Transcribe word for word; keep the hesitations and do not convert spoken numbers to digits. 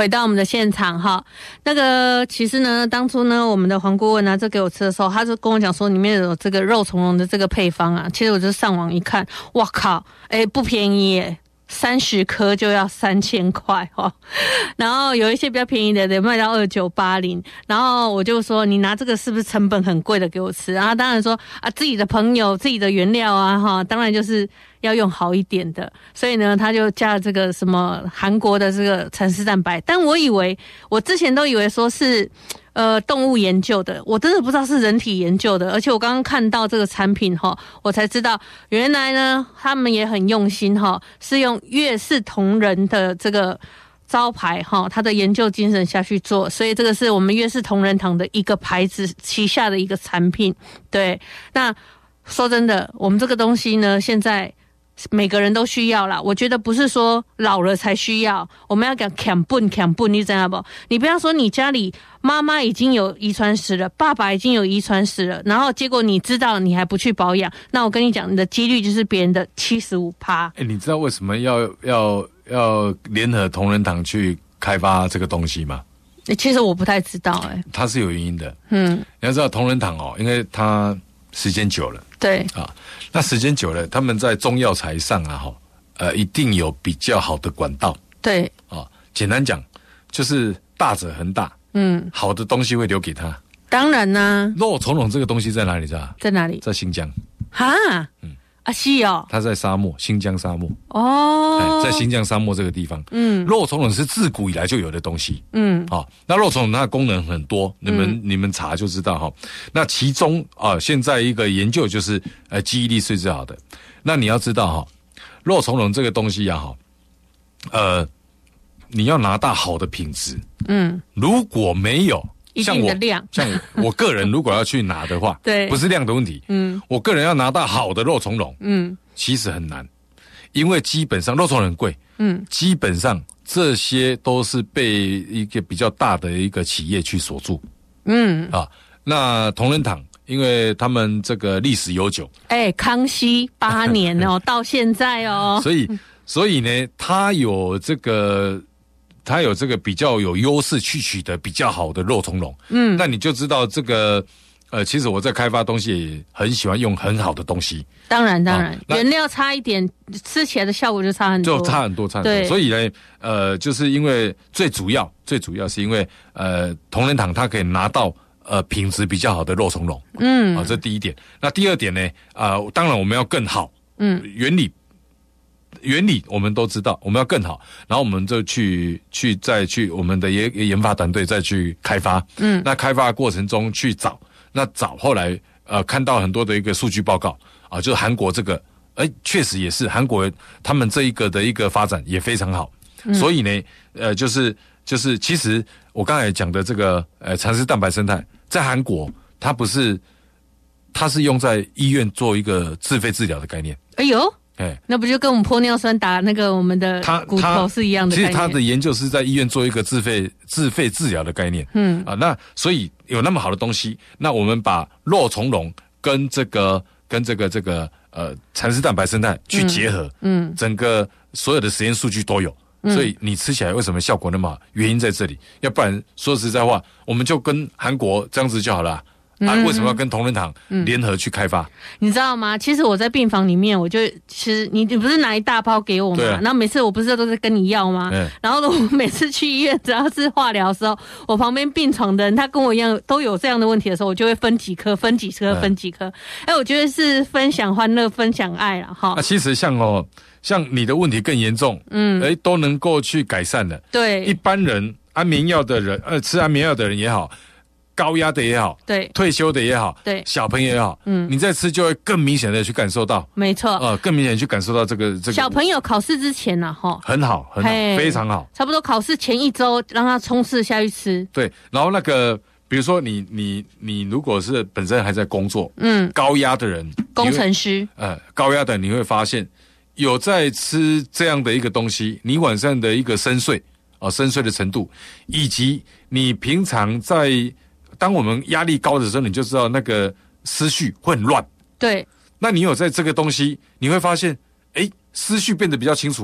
回到我们的现场哈，那个其实呢，当初呢，我们的黄顾问拿这给我吃的时候，他就跟我讲说里面有这个肉苁蓉的这个配方啊。其实我就上网一看，哇靠，哎，不便宜耶。三十颗就要三千块哦，然后有一些比较便宜的得卖到二九八零，然后我就说你拿这个是不是成本很贵的给我吃？然后当然说啊自己的朋友自己的原料啊哈，当然就是要用好一点的，所以呢他就加了这个什么韩国的这个蚕丝蛋白，但我以为我之前都以为说是。呃，动物研究的，我真的不知道是人体研究的，而且我刚刚看到这个产品齁，我才知道原来呢，他们也很用心齁，是用越氏同仁的这个招牌齁，他的研究精神下去做，所以这个是我们越氏同仁堂的一个牌子旗下的一个产品。对，那说真的，我们这个东西呢，现在。每个人都需要啦，我觉得不是说老了才需要，我们要讲强笨强笨，你知道不？你不要说你家里妈妈已经有遗传史了，爸爸已经有遗传史了，然后结果你知道你还不去保养，那我跟你讲，你的几率就是别人的七十五趴。 哎，你知道为什么要要要联合同仁堂去开发这个东西吗？ 其实我不太知道、欸，哎， 它是有原因的。 嗯， 你要知道同仁堂哦，因为它时间久了。 对啊，那时间久了，他们在中药材上啊，哈，呃，一定有比较好的管道。 对啊，简单讲，就是大者恒大，嗯，好的东西会留给他。 当然啦、啊， 肉苁蓉这个东西在哪里？知道？ 在哪里？ 在新疆。 哈，嗯，啊是哦， 它在沙漠，新疆沙漠。 哦， 在新疆沙漠这个地方，嗯，肉苁蓉是自古以来就有的东西，嗯，好、哦，那肉苁蓉它的功能很多，你们、嗯、你们查就知道哈、哦。那其中啊、呃，现在一个研究就是呃记忆力是最好的。那你要知道哈、哦，肉苁蓉这个东西呀、啊、哈，呃，你要拿到好的品质，嗯，如果没有。 一定的量， 像我像我个人如果要去拿的话， 对， 不是量的问题，嗯，我个人要拿到好的肉苁蓉，嗯，其实很难，因为基本上肉苁蓉很贵，嗯，基本上这些都是被一个比较大的一个企业去锁住，嗯啊，那同仁堂因为他们这个历史悠久， 哎、欸，康熙八年哦，到现在哦， 所以所以呢，他有这个。它有这个比较有优势去取得比较好的肉苁蓉，嗯，那你就知道这个，呃，其实我在开发东西也很喜欢用很好的东西。 当然，当然，啊、原料差一点，吃起来的效果就差很多， 就差很多，差很多。所以呢，呃，就是因为最主要，最主要是因为呃，同仁堂它可以拿到呃品质比较好的肉苁蓉，嗯，啊，这第一点。那第二点呢，啊、呃，当然我们要更好，嗯，原理。原理我们都知道，我们要更好，然后我们就去去再去我们的研研发团队再去开发，嗯，那开发的过程中去找，那找后来呃看到很多的一个数据报告啊，就是韩国这个，哎，确实也是韩国他们这一个的一个发展也非常好，嗯、所以呢，呃，就是就是其实我刚才讲的这个呃蚕丝蛋白生态，在韩国它不是，它是用在医院做一个自费治疗的概念， 哎呦。哎，那不就跟我们玻尿酸打那个我们的骨头是一样的概念？ 其实他的研究是在医院做一个自费自费治疗的概念。嗯啊，那所以有那么好的东西，那我们把肉苁蓉跟这个跟这个这个呃蚕丝蛋白生态去结合，嗯，嗯整个所有的实验数据都有，嗯、所以你吃起来为什么效果那么好？原因在这里。要不然说实在话，我们就跟韩国这样子就好了。啊，为什么要跟同仁堂联合去开发、嗯？ 你知道吗？其实我在病房里面，我就其实你你不是拿一大包给我吗？然后每次我不是都是跟你要吗？嗯、然后呢，我每次去医院，只要是化疗的时候，我旁边病床的人，他跟我一样都有这样的问题的时候，我就会分几颗，分几颗，分几颗。哎、嗯，我觉得是分享欢乐，分享爱啦，哈。 那其实像哦，像你的问题更严重，嗯，哎，都能够去改善的。 对， 一般人安眠药的人，呃，吃安眠药的人也好。高压的也好， 对， 退休的也好， 对， 小朋友也好，嗯，你再吃就会更明显的去感受到， 没错， 呃，更明显的去感受到这个这个。 小朋友考试之前呢、啊，哈， 很好，很好，非常好， 差不多考试前一周让他冲刺下去吃。 对，然后那个，比如说你你你如果是本身还在工作，嗯，高压的人， 工程师， 呃，高压的你会发现有在吃这样的一个东西，你晚上的一个深睡啊、呃，深睡的程度，以及你平常在。当我们压力高的时候，你就知道那个思绪会很乱。 对， 那你有在这个东西，你会发现，哎，思绪变得比较清楚。